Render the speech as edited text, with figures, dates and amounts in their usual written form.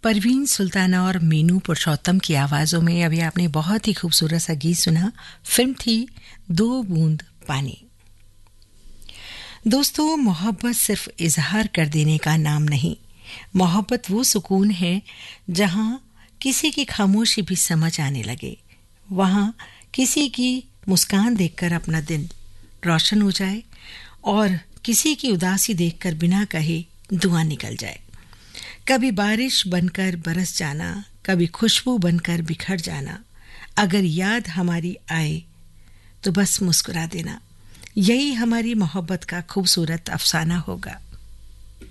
परवीन सुल्ताना और मीनू पुरुषोत्तम की आवाज़ों में अभी आपने बहुत ही खूबसूरत सा गीत सुना। फिल्म थी दो बूंद पानी। दोस्तों, मोहब्बत सिर्फ इजहार कर देने का नाम नहीं। मोहब्बत वो सुकून है जहां किसी की खामोशी भी समझ आने लगे, वहां किसी की मुस्कान देखकर अपना दिन रोशन हो जाए और किसी की उदासी देखकर बिना कहे दुआ निकल जाए। कभी बारिश बनकर बरस जाना, कभी खुशबू बनकर बिखर जाना। अगर याद हमारी आए तो बस मुस्कुरा देना। यही हमारी मोहब्बत का खूबसूरत अफसाना होगा।